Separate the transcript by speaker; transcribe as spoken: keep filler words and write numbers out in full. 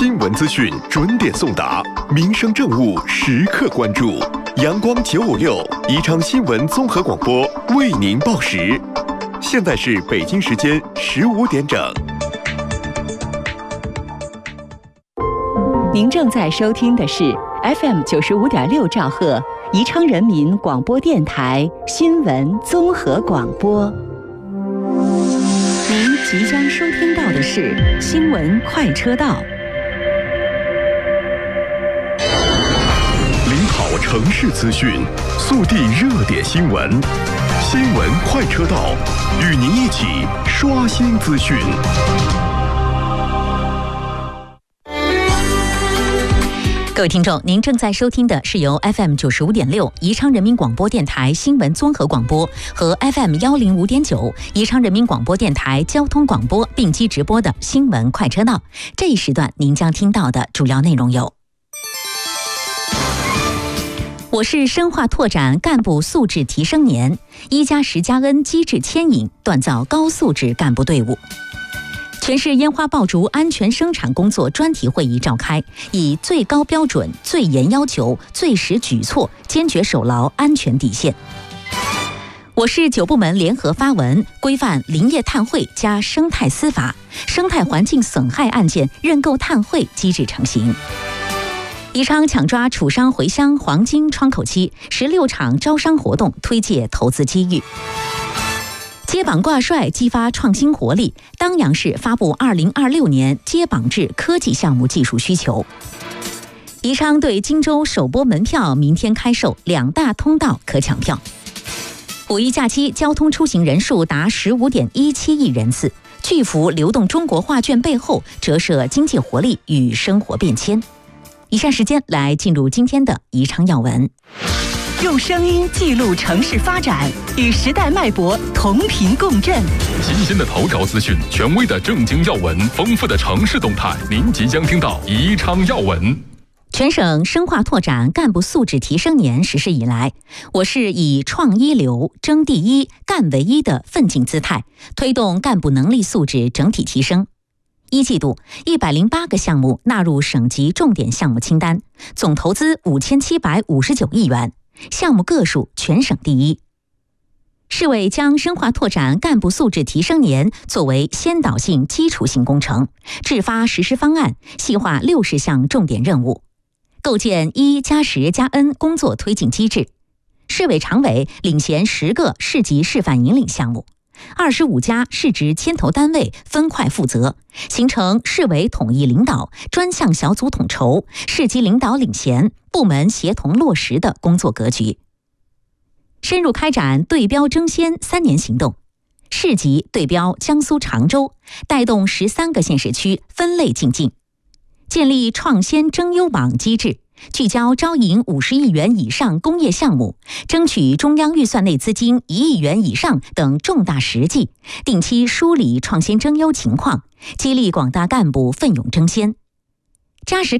Speaker 1: 新闻资讯准点送达，民生政务时刻关注。阳光九五六宜昌新闻综合广播为您报时。现在是北京时间十五点整。
Speaker 2: 您正在收听的是 F M 九十五点六兆赫宜昌人民广播电台新闻综合广播。您即将收听到的是新闻快车道。
Speaker 1: 领跑城市资讯，速递热点新闻，新闻快车道，与您一起刷新资讯。
Speaker 3: 各位听众，您正在收听的是由 F M 九十五点六宜昌人民广播电台新闻综合广播和 F M 幺零五点九宜昌人民广播电台交通广播并机直播的新闻快车道。这一时段您将听到的主要内容有：我市深化拓展干部素质提升年，一加十加 N 机制牵引，锻造高素质干部队伍。全市烟花爆竹安全生产工作专题会议召开，以最高标准、最严要求、最实举措，坚决守牢安全底线。我市九部门联合发文，规范林业碳汇加生态司法，生态环境损害案件认购碳汇机制成型。宜昌抢抓楚商回乡黄金窗口期，十六场招商活动推介投资机遇。接榜挂帅激发创新活力，当阳市发布二零二六年接榜制科技项目技术需求。宜昌对荆州首播门票明天开售，两大通道可抢票。五一假期交通出行人数达十五点一七亿人次，巨幅流动中国画卷背后折射经济活力与生活变迁。以下时间来进入今天的宜昌要闻。
Speaker 2: 用声音记录城市发展，与时代脉搏同频共振。
Speaker 4: 新鲜的头条资讯，权威的政经要闻，丰富的城市动态，您即将听到宜昌要闻。
Speaker 3: 全省深化拓展干部素质提升年实施以来，我市以创一流、争第一、干为一的奋进姿态，推动干部能力素质整体提升。一季度，一百零八个项目纳入省级重点项目清单，总投资五千七百五十九亿元。项目个数全省第一。市委将深化拓展干部素质提升年作为先导性基础性工程，制发实施方案，细化六十项重点任务，构建一加十加 N 工作推进机制。市委常委领衔十个市级示范引领项目，二十五家市直牵头单位分块负责，形成市委统一领导、专项小组统筹、市级领导领衔、部门协同落实的工作格局。深入开展对标争先三年行动，市级对标江苏常州，带动十三个县市区分类竞进，建立创先争优榜机制，聚焦招引五十亿元以上工业项目，争取中央预算内资金一亿元以上等重大实际，定期梳理创新争优情况，激励广大干部奋勇争先，扎实